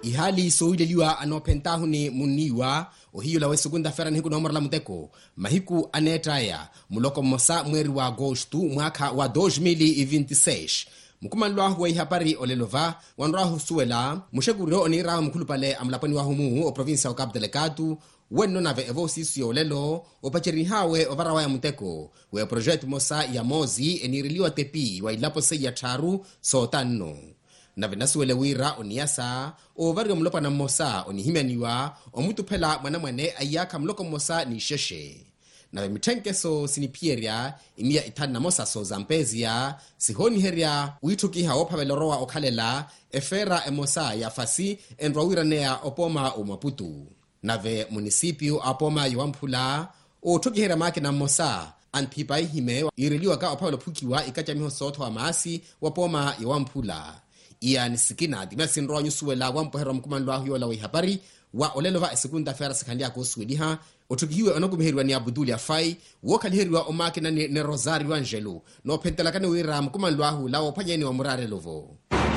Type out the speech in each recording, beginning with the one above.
ihali soileliwa anopentahu ni muniwa ohiyo lawe segunda fera nihiku na la muteko mahiku anetaya muloko mosa mweri wa agosto mwaka wa 2026 mkumanlwahu wa ihapari olelova wanrahu suela musheguriro onirahu mkulupale amlapani wa humu o provincia o Cabo Delgado wenno nave evo sisi olelo opacheri hawe ovarawa ya muteko we project mosa ya mozi eniriliwa tepi wa ilapo se ya taru sotano na venasuele wira oniasa ovario mlopa na mosa onihimeniwa omutupela mwanamwane ayaka mloko mosa ni sheshe na vemitenkeso sinipieria imia itani na mosa so zampezia sihoni heria uitukiha opaveloroa okhalela efera emosa ya fasi enrwawira nea opoma umaputu nave munisipio apoma yuamphula otukihera make na mosa antipai hime iriliwa ka opavelo pukiwa ikachamiho sotho wa maasi wapoma yuamphula iya nisikina dimasinroa nyusuwela wampoherwa mkumanlwahu yola wa ihapari wa olelova esekunda fera sikandia ko swediha otukihiwe onokumiheriwa ni Abdul Afai wokaliheriwa omake na ne Rosario Angelo no pentelakane wira mkumanlwahu lawo panyeni wa murare lovo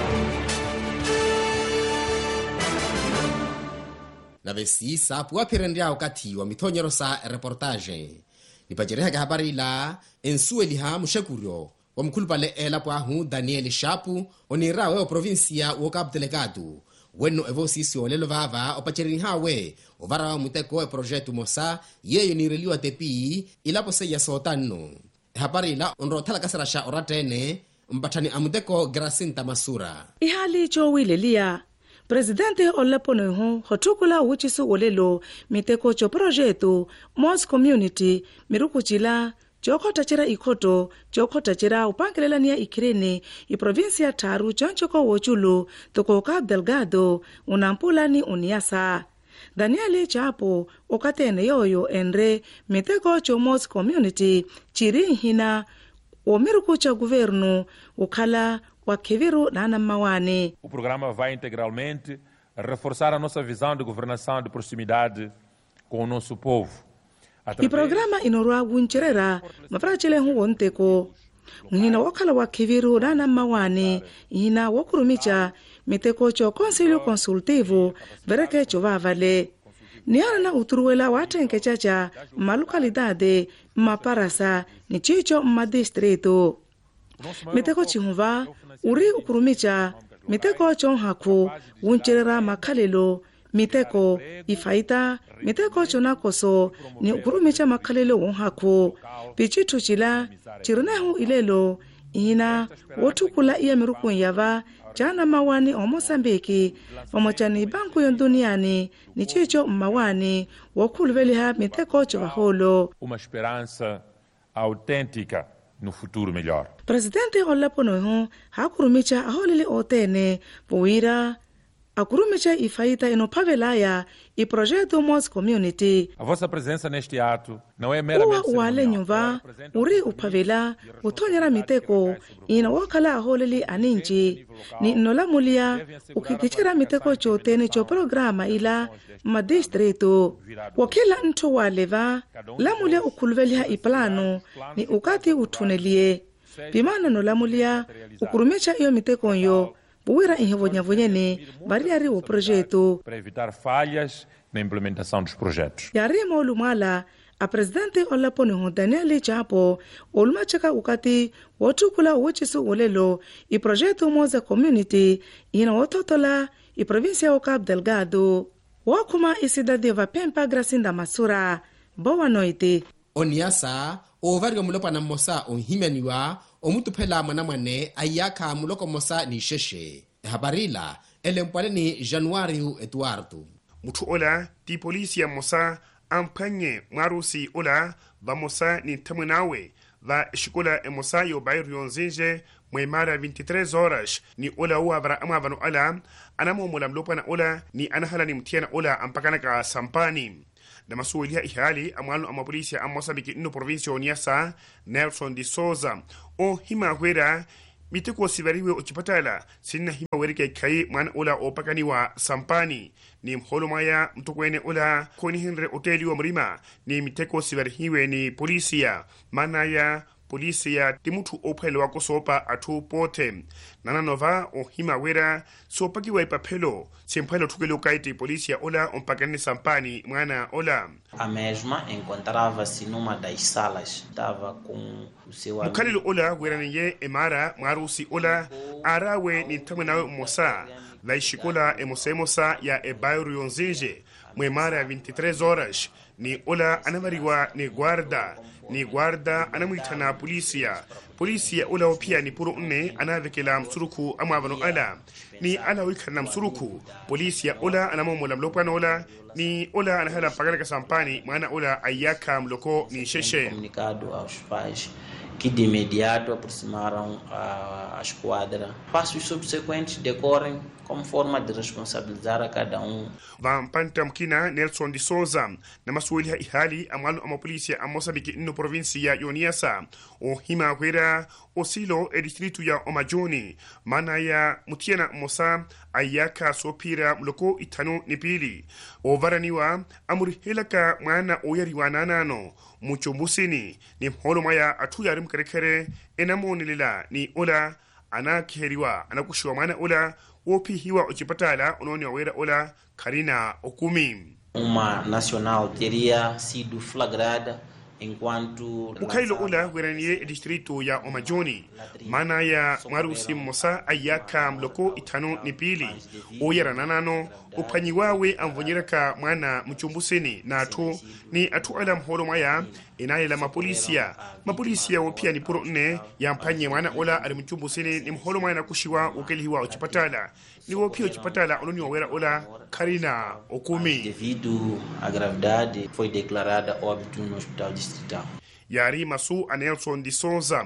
na vesi sapu wapirendia wakati wa mitonyero sa reportage nipajereha ka habari la ensueliha mushekurio wa mkulupale elapo ahu Daniel Shapu onirawe o provincia o Cabo Delgado wenno evo sisi olelo vava opacherini hawe ovara muteko e projetu mosa yeyo nireliwa tepi ilapo se ya sotano habari la onrothala kasara sha oratene mbatani amuteko Gracinta Masura ihali chowilelia Presidente Olapono hu hotukula uchisu olelo miteko cho projetu Mos Community mirukuchila chokota chira ikoto chokota chira upangelela niya ikirene i provincia taru chonchoko wochulu toko Cabo Delgado unampula ni uniasa Daniel Chapo okatene yoyo enre miteko cho Mos Community chiri hina omirukucha governo ukala wa Kiviru na Mawane. O programa vai integralmente reforçar a nossa visão de governação de proximidade com o nosso povo. I programa inorwa wuncherera mafrachele huwonteko. Ngina wakala wa Kiviru na Mawane ina wakurumicha miteko cho Conselho Consultivo vereke cho vavale. Niara na uturuwela watenke chacha malukalidade maparasa ni chicho madistrito. Miteko chihumva uri ukurumicha miteko chonhaku wuncherera makalelo miteko ifaita miteko chonakoso ni ukurumicha makalelo wonhaku pichitu chila chirunahu ilelo ina wotukula iya mirukun yava jana mawani o Mosambiki pamochani banku yonduniani ni chicho mawani wokulveliha miteko chovaholo uma esperança autêntica no futuro melhor. Presidente Olapono hakurumicha aholele otene poira akurumicha ifaita inopavelaya i projeto Mos Community. A vossa presença neste ato não é meramente wale nyumva uri upavela utonyera miteko ina wakala aholele aninji ni nolamulia ukikichira miteko chotene cho programa ila madistrito wakila nto waleva lamulia ukulvelia iplano ni ukati utunelie bimana nolamulia ukurumicha iyo miteko yo buwira ihevonyavonyene bariari o projeto para evitar falhas na implementação dos projetos. Yarimo olumala a presidente Olapono Daniel Chapo olumachaka ukati wotukula uchisu olelo i projeto Mos Community ina wototola i provincia o Cabo Delgado wakuma isidade vapempa Gracinta Masura boa noite oniasa ovario mulopa na mosa onhimeniwa omutupela mwanamwane ayaka muloko mosa ni sheshe habarila elempwale ni Januario Eduardo mutu ola ti polisia mosa ampanye marusi ola va mosa ni tamunawe va shikola mosa yo bairro nzinje mwemara 23 horas ni ola uwa vara amavano ala anamo mulamlopa na ola ni anahala ni mtiana ola ampakana ka sampani na masuulia ihali amwalo amapolisia Mosambiki ino provincia oniasa Nelson de Souza o hima hwera miteko sivariwe ochipatala sinna hima werike kai mwana ola opakani wa sampani ni mholomaya mtukwene ola koni henre hoteli wa mrima ni miteko sivariwe ni polisia manaya polisi ya timutu ophele wa kusopa atu pote nananova ohima wera sopakiwa ipaphelo semphelo thukele ukaiti polisi ya ola ompakane sampani mwana ola. A mesma encontrava-se numa das salas, estava com o seu mukhalelo ola weraniye emara mwarusi ola arawe ni thamwe nawe mosa va ixikola emosa ya ebairro Yonzinje mwemara ya 23 horas ni ola anavariwa ni guarda anamwithana polisia ola opia ni puro nne anavekela msuruku amwavano ala ni ala wikhala msuruku polisia ola anamomola mlopwana ola ni ola anahala pagaleka sampani mwana ola ayaka mloko ni sheshe. Comunicado aos pais que de imediato aproximaram a esquadra. Passos subsequentes decorrem como forma de responsabilizar a cada vampanta mkina Nelson de Souza na masuili ya ihali amwalo amapolisia amosabiki ino provinsi ya Yoniasa ohima hwera osilo distritu ya Omajoni mana ya mutiana mosa ayaka sopira mloko itano nipili ovaraniwa amuri helaka mwana oyariwa nanano muchombusini ni mholo maya atuyari mkerekere enamonilila ni ola anakiheriwa anakushiwa mwana ola wopi hiwa ochipatala unoni wawera ola karina okumi. Uma nacional teria sido flagrada enquanto mukhailo ola weraniye distrito ya Omajoni mana ya mwarusi mosa ayaka mloko itano nipili oyera nanano uphanyiwawe amvonyeraka mwana mchumbusini na ni atu ala mholo maya inayela mapolisia wopia ni puro nne ya mphanye mwana ola ali mchumbusini ni mholo maya na kushiwa ukelihiwa ochipatala ni wopia ochipatala ononi wawera ola karina okumi. Devido à gravidade foi declarada óbito no hospital distrital. Yari Masu a Nelson de Souza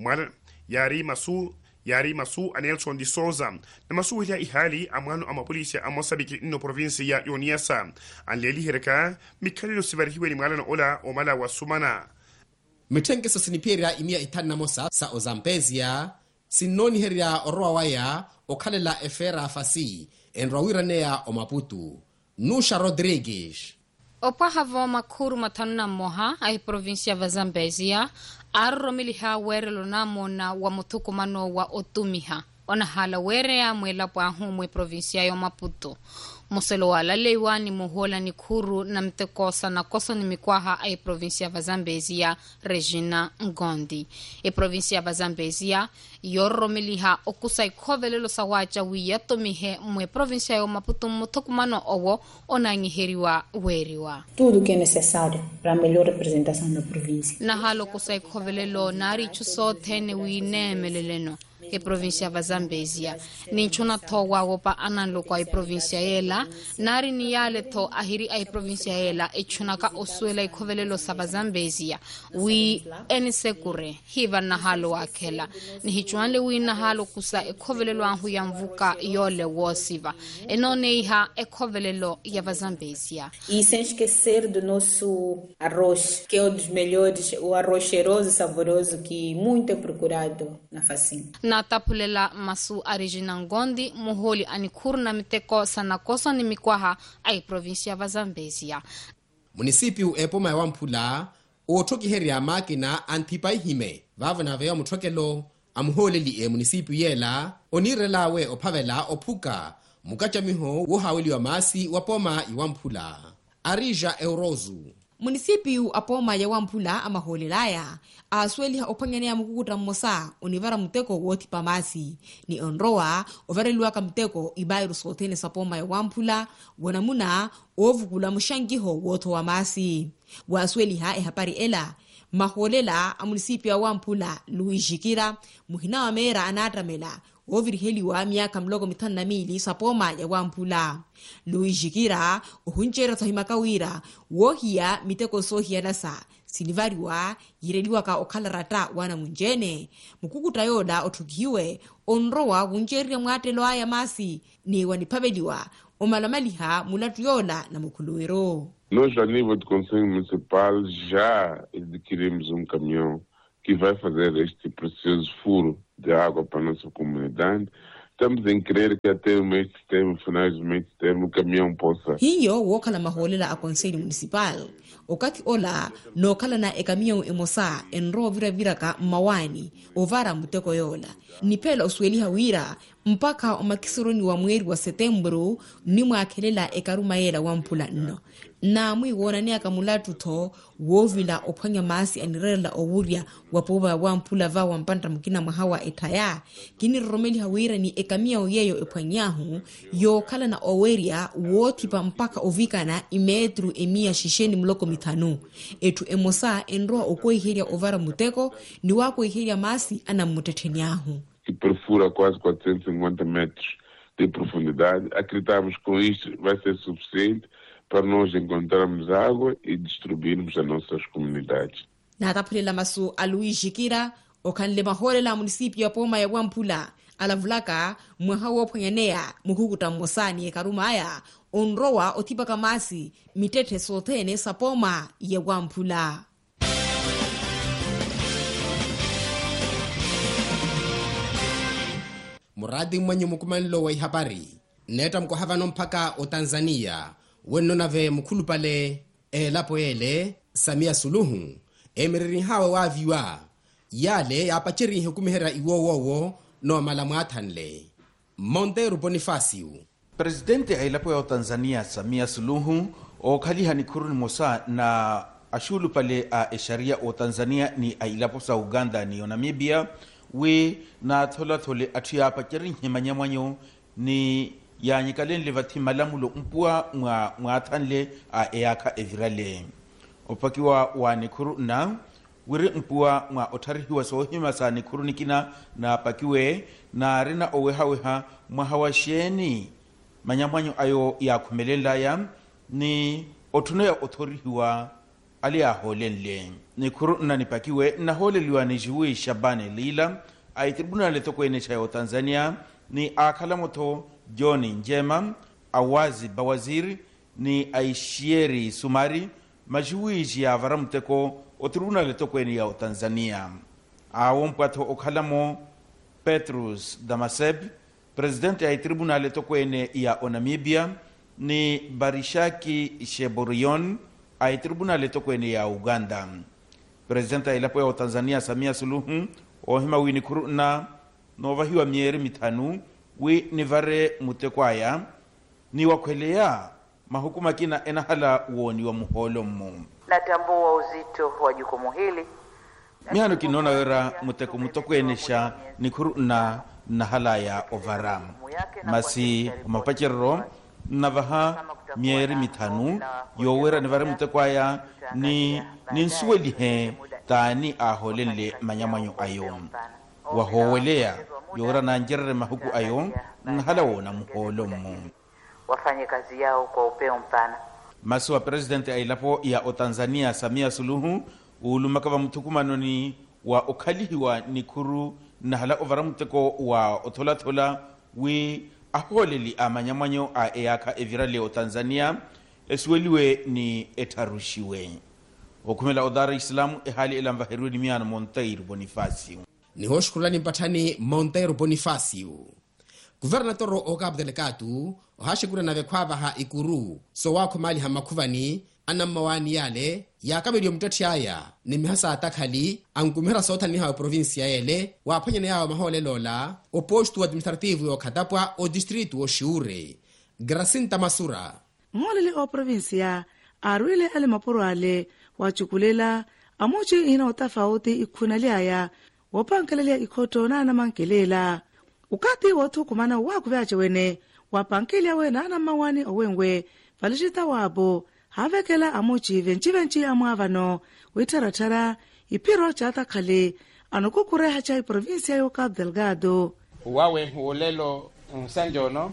Yari Masu a Nelson de Souza na masu ya ihali amwano amapolisia amosabiki ino provinsi ya Yoniasa anleli hereka mikalilo sivarihiwe ni mwala na ola omala wa sumana mithenkeso sinipierya imia ithani na mosa sa ozampezia sinoni herya oroa waya okhalela efera fasi enrawiraneya omaputu Nusha Rodrigues. Opahavo makhuru mathanu na moha ai provinsia va Zambezia arromiliha werelo namona wa muthukumano wa otumiha onahala were ya mwelapo ahumwe provinsia yo Maputo muselo wala leiwa ni muhola ni khuru na mtekosa na kosa ni mikwaha ai provinsia va Zambezia Regina Ngondi e provinsia va Zambezia yorromiliha okusai khovelelo sawacha wiya tomihe mwe provinsia yo Maputo muthukumano owo onangiheriwa weriwa tudo que é necessário para a melhor representação da província na halo kusai khovelelo nari chuso thene wine meleleno e provincia va Zambezia ni chuna thowa wopa ananlo kwa i provincia yela nari ni yale tho ahiri ai provincia yela e chuna ka oswela i khovelelo sa va Zambezia wi enisekure hiva na halo wakela ni hichwanle wi na halo kusa e khovelelo anhu ya mvuka yole wosiva enone iha e khovelelo ya va Zambezia e sem esquecer do nosso arroz que é um dos melhores o arroz cheiroso e saboroso que muito é procurado na Facinha na tapulela masu Regina Ngondi muholi anikhuru na miteko sana koso ni mikwaha ai provinsia va Zambezia munisipiu epoma ya wamphula othoki herya makina anthipai hime vavana veya muthokelo amuholeli munisipiu yela onirelawe ophavela ophuka mukachamiho wohaweliwa masi wapoma iwamphula Arija Eurozu munisipiu apoma ya wamphula amaholelaya asweliha ophangene mukukuta mmosa univara muteko wothi pamasi ni onroa overeliwa ka muteko ibairo sothene sapoma ya wamphula wona muna ovukula mushangiho wotho wa masi wasweliha ehapari ela maholela amunisipiu ya wamphula luijikira muhina wa mera anatamela oviriheliwa miaka mloko mithanu na mili sapoma ya wamphula luijikira ohunchera tsahimakawira wohiya miteko sohiya nasa silivariwa yireliwa ka okhalarata wana munjene mukukuta yoda othukiwe onrowa wuncherire mwatelo aya masi ni waniphaveliwa omalamaliha mulatu yola na mukhuluwero. Nós, a nível do Conselho Municipal, já adquirimos caminhão que vai fazer este precioso furo de água para a nossa comunidade. Estamos em crer que até o mês de setembro, finais do mês de setembro, o caminhão possa... Hiyo wokhala maholela a Conselho Municipal. okati ola nokhala na ekamiyau emosa enro viraviraka mmawani ovara muteko yola niphela osweliha wira mpaka omakisironi wa mweri wa setembro nimwaakhelela ekarumayela wa mphula nno na mwiwona ni akamulatuto wovila ophwanya masi anirela owurya wapoba wa mphula va wa mpanta mukina mwahawa ethaya kini romeli hawira ni ekamiyau yeyo ephwanyahu yokhala na oweria wothipa mpaka ovikana imetru emia shisheni mloko mithanu etu emosa enroa okoiherya ovara muteko ni wakoiherya masi ana mutethenyahu que perfura quase 450 metros de profundidade. Acreditamos que com isto vai ser suficiente para nós encontrarmos água e distribuirmos as nossas comunidades. Nataphulela masu a Luis Jikira okhanle mahole la munisipio ya poma ya Wamphula alavulaka mwaha wophwanyanea muhukuta mmosani ekarumaya onrowa othipa kamasi mitethe sothene sa poma ya Wamphula. muradi mwenye mukumanilo wa ihabari neta mkohavano mpaka o Tanzania wenno nave mukulu pale lapo ele Samia Suluhu emiriri hawa waviwa yale yapachirihe kumihera iwowowo no malamwathanle Monteiro Bonifacio. Presidente ailapo ya Tanzania Samia Suluhu okhaliha ni kuruni mosa na ashulu pale a esharia o Tanzania ni ailapo sa Uganda ni Namibia we na thola thole athia pachirin himanyamwanyo ni yanyikalen levati malamulo mpua mwathanle a eaka evirale opakiwa wa nikuru na wiri mpua mwa otarihiwa sohima sa nikuru nikina na pakiwe na rina owehaweha mwahawasheni manyamwanyo ayo ya kumelela ya ni otuno ya otorihiwa alia holenle nikuru na nipakiwe na holeliwa ni Jiwi Shabane Lila ay tribunal toko ene cha Tanzania ni akalamoto John Njema awazi bawaziri ni Aishieri Sumari majuiji ya varamteko o tribunal toko ene ya Tanzania awompato okalamo Petrus Damaseb presidente ay tribunal toko ene ya Namibia ni Barishaki Sheborion ay tribunal toko ene ya Uganda. Presidenta ilapo ya Tanzania Samia Suluhu ohima wini kuruna novahiwa mieri mitanu wi nivare mutekwaya ni wakwelea mahukuma kina enahala uoni wa muholo mmu. Natambua uzito wa jukumu hili. Mihano kinona wera muteko mutokwenesha ni kuruna na hala ya ovaram. Masi umapachero navaha mieri mitanu yowera nivare mutekwaya ni nsuwelihe tani aholenle manyamanyo ayo wahowelea yora na njerere mahuku ayo nhalawo na muholo mmu wafanye kazi yao kwa upeo mpana. Masu wa president ailapo ya Tanzania Samia Suluhu ulumakava mtukumanoni wa okalihiwa nikuru na hala ovaramuteko wa otholathola wi aholeli amanyamanyo a eaka evirale o Tanzania esweliwe ni etarushiwe okumela odara Islamu ehali elamba heruni miana Monteiro Bonifacio ni hoshkurani mpatani Monteiro Bonifacio. Guvernatoro o Cabo Delgado ohashikura na vekwava ha ikuru so wako mali ha makuvani anamawani yale yakabelio mtatiaya ni mihasa atakhali angumira sota ni ha provincia ele wapanyana yawo mahole lola o posto administrativo o Kadapwa o distrito o Shiure Gracinta Masura ngolele o provincia arwile ale maporo ale wachukulela amochi ina utafauti ikhunaliaya wapankelelea ikhoto na namankelela ukati wotu kumana wakuvache wene wapankelia wena na mawani owengwe valishita wabo havekela amochi venchi amwavano witarathara ipiro chata khale anokukureha cha provincia yo Cabo Delgado wawe huolelo msanjono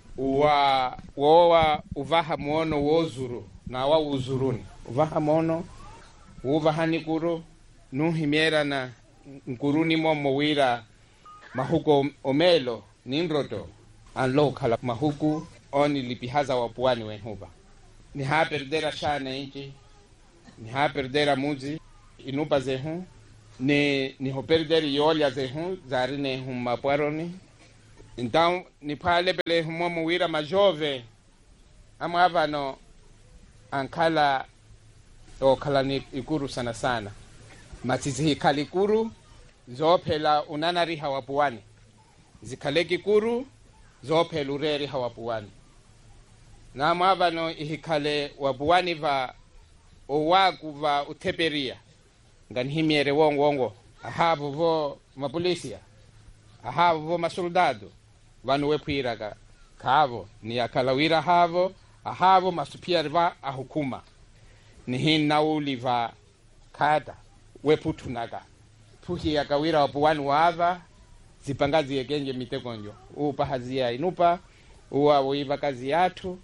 wowa uvaha muono wozuru na wa uzuruni uvaha mono uvahanikuru nuhimiera na nkuruni momo wira mahuko omelo ninroto anlo khala mahuku oni lipihaza wapuani wenhuba ni ha perdera shane inchi ni ha perdera muzi inupa zehu ni ho perderi yolia zehu zarine huma pwaroni então ni pale bele momo wira majove amavano ankala okhala ikuru sana sana matsizihikhala ikuru zophela unanariha wapuwani zikhaleki ikuru zophela ureri hawapuwani namwavano ihikhale wapuwani va owaku va utheperia nganihimiere wongo ahavo vo mapolisia ahavo vo masoldado vanu wepwiraga khavo ni akhalawira havo ahavo masupiari va ahukuma nihinnauli va khata weputhunaga phuhi akawira wapuwani wava zipangazi ekenje mitekonjo upa hazia inupa uwa uiva kazi yathu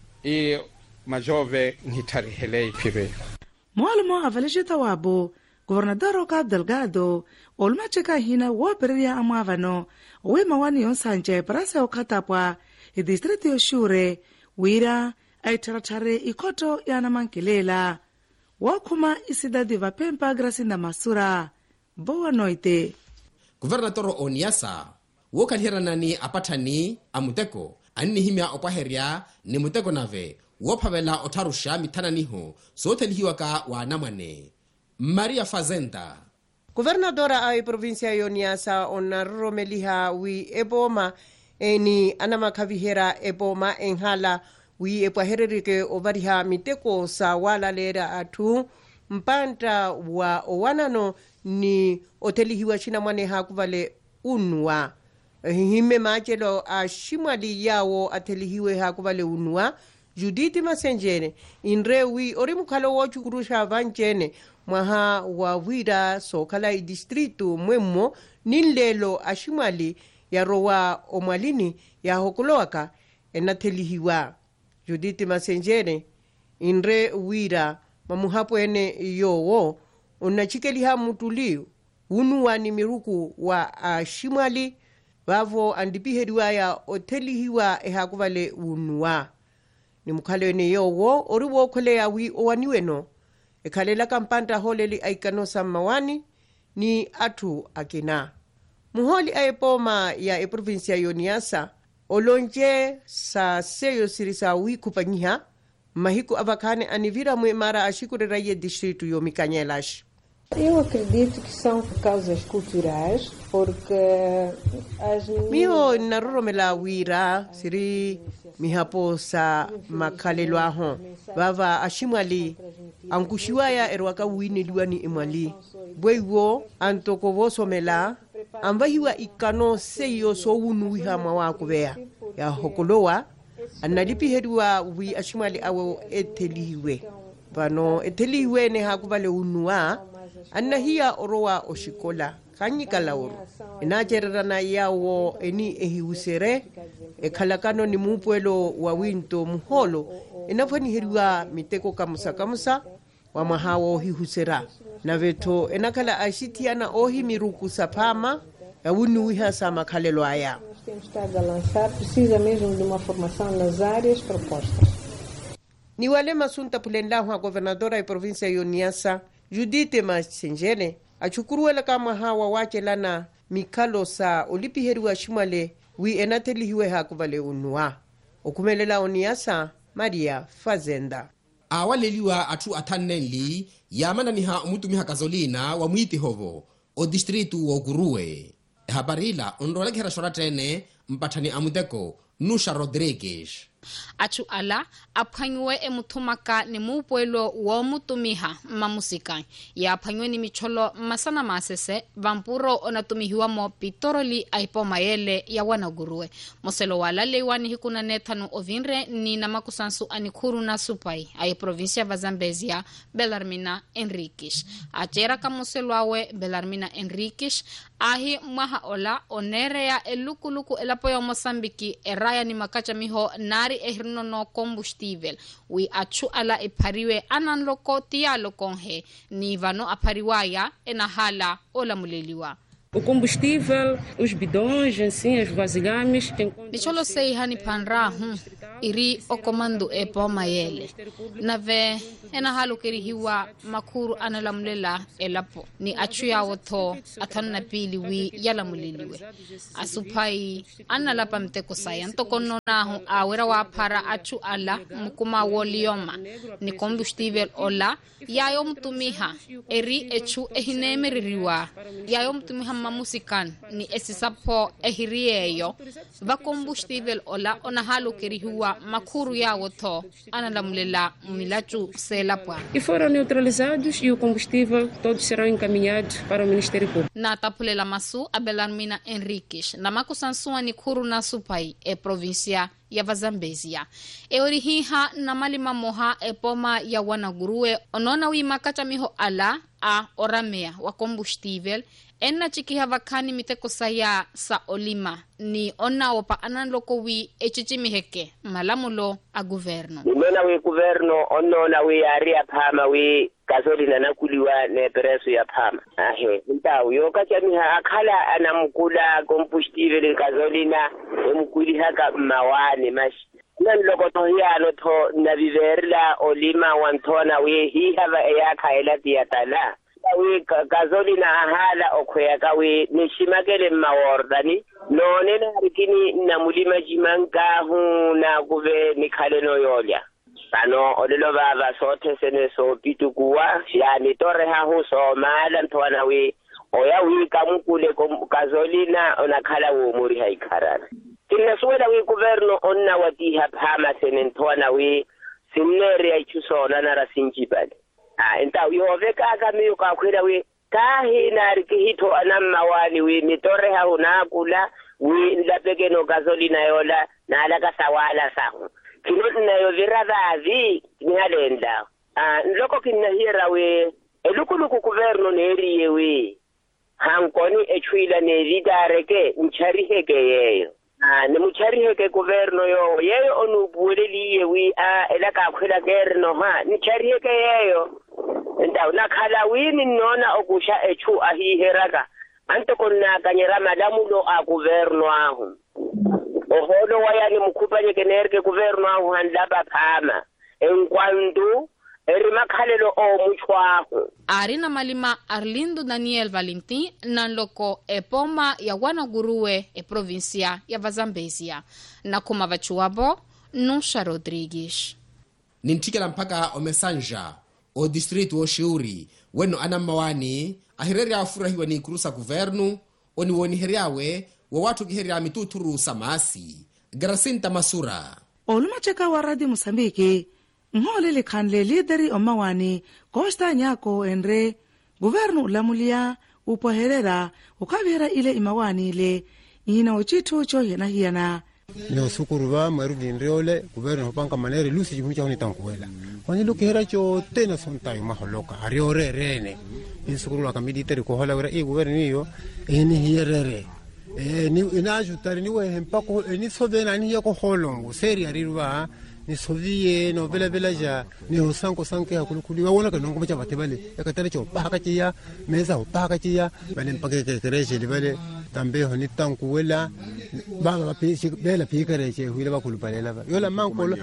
i majove ngitarihelei pire mwalimo avalishita wabo gobernador Cabo Delgado olmacheka hina wopereria amwavano wema wani yonsanje parase okatapwa district yoshure wira aitarathare ikoto yana mankelela wakhuma isidadi vapempa Gracinda Masura boa noite. Guvernador Oniasa wokhalhiranani apathani amuteko anihimya opwaherya ni muteko nave wophavela otharusha mithananiho sothelihiwaka wanamwane. Maria Fazenda. Guvernadora ai provincia Oniasa onarromeliha wi eboma eni anamakhavihera eboma enhala wi epwahererike ovariha miteko sa walalera athu mpanta wa owanano ni otelihiwa china mwane hakuvale unwa hime machelo a shimwali yawo atelihiwe hakuvale unwa Judith Masenjene inrewi orimukhalo wochukurusha vanjene mwaha wa wira sokhala distritu mwemmo ninlelo a shimwali ya rowa omwalini ya hokulowaka enatelihiwa. Judith Masenjene inre wira mamuhapo ene yowo unachikeliha mutuliu unuwa ni miruku wa ashimwali vavo andipiheriwa ya otelihiwa ehakuvale unuwa ni mukhalo ene yowo oriwo khole ya wi owaniweno ekhalela kampanta holeli aikanosa mawani ni athu akina muholi aepoma ya eprovinsia Oniasa olonje sa seyo sirisa wi kupanyiha mahiku avakhane anivira mara ashikurera ye distrito yomikanyelas. Eu acredito que são causas culturais, porque as miho naruromela wira siri mihapo sa makhalelo aho vava ashimwali ankushiwaya erwaka winiliwa ni imali bwewo antokovosomela amvahiwa ikano seyo so wunuwiha mawakuvea ya hokolowa analipiheriwa wi ashimwali awo etelihiwe vano etelihiwe ne hakuvale unuwa anahia orowa oshikola kanyikalauru enachererana yawo eni ehiusere ekhalakano ni mupwelo wa winto muholo enafaniheriwa miteko kamusa wa mahawo hihusera na veto enakhala ashitiana ohi miruku sapama ya unuwiha sa makhalelo aya. Temos estado a lançar precisa mesmo de uma formação nas áreas propostas. Ni wale masunta pulenlahu a governadora e província Oniasa Judith Masenjene achukuruela kama hawa wache lana mikalo sa olipiheriwa shimale wi enatelihiwe hakuvale unua okumelela Oniasa Maria Fazenda. Awaleliwa athu athanenli yamananiha umutumiha kazolina wa mwiti hovo o distritu woguruwe habarila onrolekera shoratene mpathani amuteko Nusha Rodrigues. Achu ala aphanywe emuthumaka ni mupwelo wa mutumiha mamusika ya aphanywe ni micholo masana masese vampuro onatumihiwa mo pitoroli aipo mayele ya wanaguruwe moselo wala lewani hikuna nethanu ovinre ni namakusansu anikhuru na supai ai provincia va Zambezia Belarmina Enriquez achera kamoselo awe Belarmina Enriquez ahi mwaha ola onerea elukuluku elapo ya Mosambiki eraya ni makacha miho nari ehrino no combustível wi achu ala ipariwe ananloko tialo konhe ni vano apariwaya enahala ola muleliwa. O combustível, os bidões, assim, os vasilhames. Nicholo sei hani panrahu iri o komando e poma yele. Nave ena halu kirihiwa makuru analamlela elapo. Ni achuya woto atanna pili wi yala muliliwe. Asupai analapa mteko sayan. Tokono nahu awera wapara achu ala mukuma wolioma. Ni combustível ola yayo mtumiha eri echu ehinemeririwa. Yayo mtumiha mamusikan ni esisapo ehirieyo. Va combustível ola ona halu kirihiwa makuru ya woto analamlela milachu selapwa. E foram neutralizados e o combustível todos serão encaminhados para o Ministério Público. Na tapulela masu Abelarmina Henriques na makusansua ni kuru na supai e província ya Vazambezia. E orihiha na malima moha e poma ya Wanaguruwe onona wima kachamiho ala a oramea wa combustível enna chikiha vakani miteko saya sa olima ni onna opa ananloko wi echichimiheke malamulo a governo. Nona wi governo onnona wi aria phama wi gasolina nakuliwa ne preso ya phama. Ahe ntawo yo kachamiha akhala anamkula combustível gasolina emkuliha ka mawani mashi. Nan loko to hiano to na viverla olima wantona wi hi hava eyaka elati yatala. We gasolina ahala okweka we nishimakele mawordani none na rikini na mulima jimanka hu na kuve nikhaleno yolya ano olelo baba sote sene so pitukuwa yani tore ha hu so mala ntwana we oya we kamukule gasolina onakhala wo muri haikharana tinasuela we governo onna watiha phama sene ntwana we sinere aichusona na rasinjibali enta uyoveka kamiyo kakwira we kahi nariki hito anamawani we mitore ha unakula we ndapeke no gasolina yola na alaka sawala sahu kinoti nayo viradavi nihalenda nloko kinahira we elukuluku governo neriye we hankoni echwila nevidareke nchariheke yeyo ne muchariheke governo yo yeyo onubueleliye we elaka akwila kerno ha nichariheke yeyo enta unakhala wini nona okusha echu ahiheraka anto konna kanyera madamulo a governo ahu oholo wayani mukupanye kenerke governo ahu handaba phama enkwandu erimakhalelo o muchwahu arina malima Arlindo Daniel Valentin nanloko epoma ya Wanaguruwe e província ya Vazambezia na kuma vachuabo Nusha Rodrigues ninthikela mpaka omesanja o distrito o Shiuri weno anamawani ahireri afurahiwa ni kurusa governo oni woni heriawe wa watu kiheria mituturu samasi Gracinta Masura olumacheka wa radi Mosambiki ngole likhanle lideri omawani Costa Nyako enre governo ulamulia upoherera ukavera ile imawani ile ina uchitu cho yena hiana ni sukuruba marudinreole governo panka manere lusi jimucha honi tankuela kwani lokera cho tena sontai maholoka ariore rene insukuru akamiditeri ko hola wera governo hiyo eni hierere ni inajutari ni we mpako ni sovena ni yako holongo seri ariruba ni sovie no vela ja ni usanko sanke hakulukuli wona kanongo macha batebale yakatare cho paka chia meza upaka chia bale mpake kereje libale tambe honi tankuela baba pisi bela pikareje huile bakulupalela yola mankolo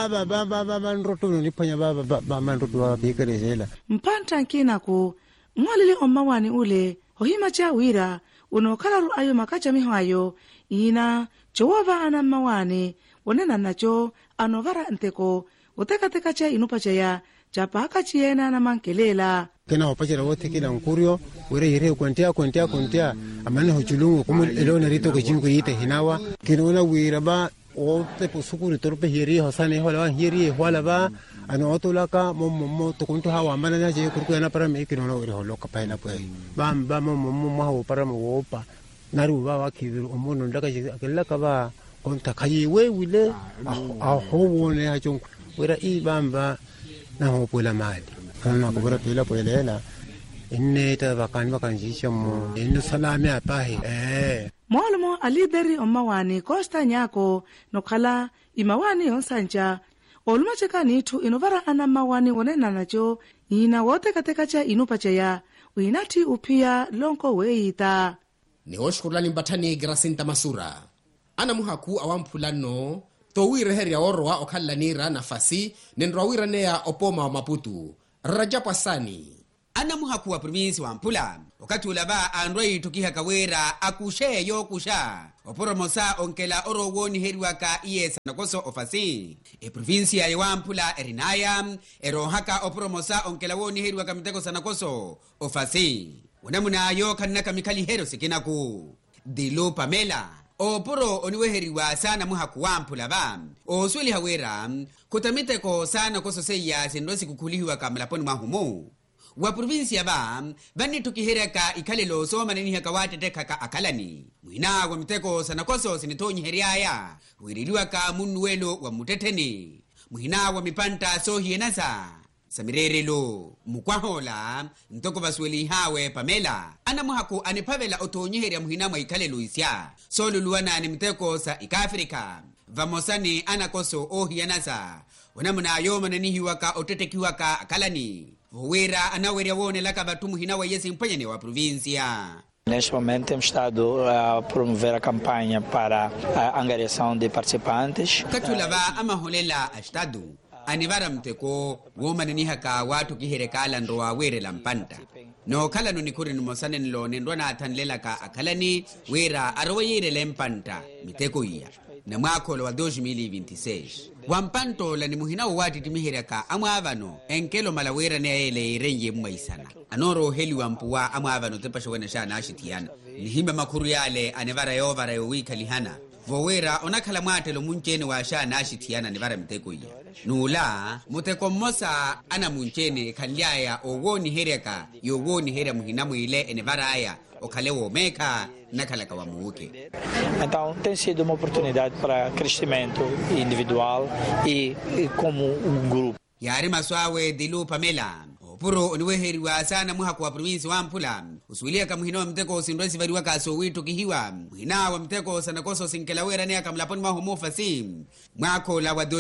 baba nroto ni panya baba manroto baba pikareje la mpanta nkina ko ngolile omawani ule ohima cha wira unokalaru ayo makacha mihayo ina chowava ana mawani wonena nacho anovara nteko utekateka cha inupacha ya chapaka chiena na mankelela kena opachera wote kila nkurio were yire kwentia amane hochulungu kumu elona rito ko jingo yite hinawa kinona wira ba o te posukuri torpe hiri hosane hola hiri hola ba ano otolaka mommo to kunto hawa mana na je kurku na para me kinona wire holoka paina pwe ba mommo hawo para mo opa naru ba wa kiru omono ndaka je akela ba konta kayi we wile a howone ha jong wira I bamba na ho pula mali kana kubura pila puelela inne ta bakan jisha mo inno salame apahi molmo alideri omawani Costa Nyako nokhala imawani onsanja olumacheka nitu inovara ana mawani wonena nacho ina wote kateka cha inupacha ya uinati upia lonko weita nihoshkurulani mbatani Gracinta Masura ana muhaku awamphulano towire heria oroa okhallanira nafasi nenroawira neya opoma wa Maputo Rajab Hassani ana muhaku wa provinsi wa Mpula wakati ulaba androi tukiha kawera akushe yo kusha oporomosa onkela orowoni heriwaka iesa nakoso ofasi provinsi ya Mpula erinaya erohaka oporomosa onkela woni heriwaka miteko sanakoso ofasi unamunayo kanaka mikali hero sikinaku Dilo Pamela oporo oniweheriwa sana muhaku wa Mpula ba osweli hawera kutamiteko sana koso seya sendosi kukulihiwa kamalaponi mahumu wa provinsia ba bani tukihereka ikalelo soma nini hakawate tekaka akalani mwina wa miteko sanakoso sinitonyi heriaya wiriliwa ka munwelo wa muteteni mwina wa mipanta sohi enasa samirerelo mukwahola ntoko basweli hawe Pamela ana muhaku anipavela otonyi heria mwina mwa ikalelo isya soluluwana ni miteko sa ikafrika vamosani anakoso ohi enasa wanamuna yoma nini waka otetekiwaka akalani Wera anaweria wone laka batumu hinawa yesi mpanyane wa província. Neste momento temos estado a promover a campanha para a angariação de participantes. Katulava amaholela estado anivara mteko woma nini haka watu kiherekala ndoa were lampanta. No kala no nikuri numosane nlo nendwana atanlela ka akalani wera arwayere lempanta miteko iya. Na mwakolo wa 2026 wampanto la ni muhina wati timihereka amwavano enkelo malawera ne ele irenye mwaisana anoro heli wampuwa amwavano tepasho wena shana ashitiana nihimba makuru yale anevara yovara yowika lihana vowera onakala mwatelo munchene wa shana ashitiana nevara miteko iya nula muteko mosa ana munchene kalyaya owoni hereka yowoni hera muhina mwile enevara aya okalewo meka nakalaka wa muuke. Então tem sido uma oportunidade para crescimento individual e como grupo. Yari maswawe Dilo Pamela opuro oniweheriwa sana muhaku wa provinsi wa Mpula usuilia kamuhina wa mteko sindwesi variwa kaso witu kihiwa muhina wa mteko sanakoso sinkelawera ne akamlaponi mahomofa sim mwako la wa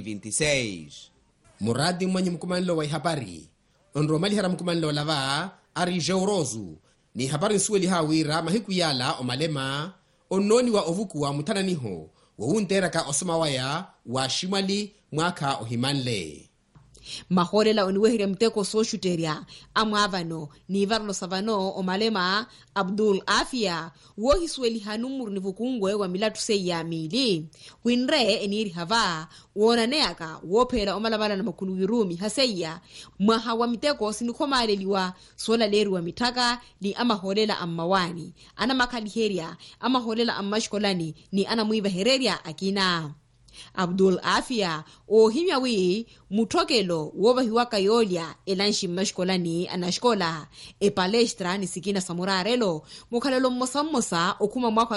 2026 muradi mwenye mkumanilo wa habari onromali hara mkumanilo lava ari Jeurozu ni habari nsuweli hawira mahiku yala omalema ononi wa ovuku wa mutananiho wawunteraka osomawaya wa shimali mwaka ohimanle mahorela oniwehire mteko soshuteria amwavano ni varlo savano omalema Abdul Afia wohi sweli hanumur ni vukungwe wa milatu seya mili winre eniri hava wona neaka wopera omalabala na makulu wirumi haseya mwaha wa miteko sinikomaleliwa sola leru wa mitaka ni amahorela ammawani ana makaliheria amahorela ammashkolani ni ana muiva hereria akina Abdul Afia ohimya wi mutokelo wobahiwaka yolya elanshi mashkolani anashkola palestra ni sikina samurarelo mukhalelo mmosa okuma mwaka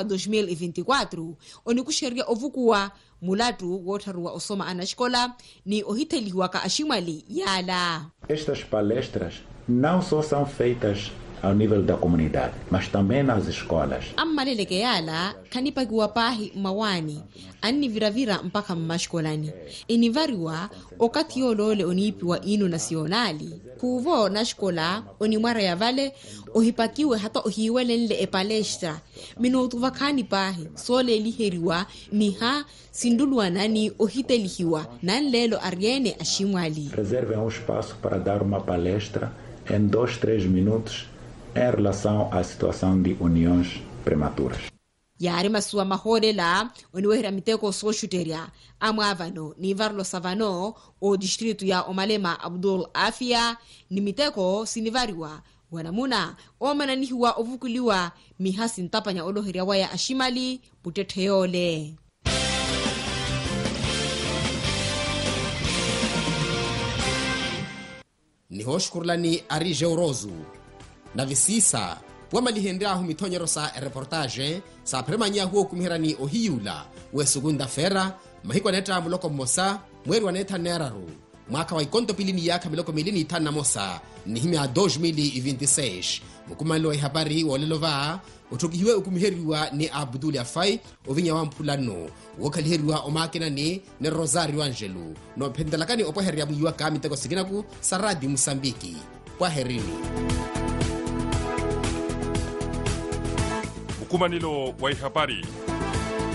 2024 onikusheria ovukuwa mulatu wotharuwa osoma anashkola ni ohiteliwaka ashimali yala. Estas palestras não só são feitas ao nível da comunidade, mas também nas escolas. Ammaleleke yala kanipakiwa pahi mawani anni viravira mpaka mmashkolani inivariwa okati yolole oniipiwa ino nasionali kuvo na shkola onimwara ya vale ohipakiwe hata ohiwelenle palestra minutu vakani pahi sole eliheriwa niha sinduluana ni ohitelihiwa nanlelo ariene ashimwali. Reservem espaço para dar uma palestra em 2-3 minutos em relação à situação de uniões prematuras. Yari masuwa mahorela oniwehera miteko soshuteria amwavano ni varlo savano o distrito ya omalema Abdul Afia ni miteko sinivariwa wanamuna omananihiwa ovukuliwa mihasi ntapanya oloheria waya ashimali puteteole. nihoshkurlani ari Jeurozu na visisa wamalihendeahu mitonyero sa reportage sa premanya huo kumihirani ohiyula we segunda fera mahiko neta muloko mosa mweri wa neta neraru mwaka wa ikonto pilini yaka miloko milini itana mosa ni himi a 2026 mukumalo ya habari wolelova utukihiwe ukumiheriwa ni Abdul Afai ovinya wa Mpulano wokaliheriwa omakina ni Rosario Angelo no pendelakani opoheria muyuwa kami tego siginaku saradi Msambiki kwa herini mkukumanilo wa ihabari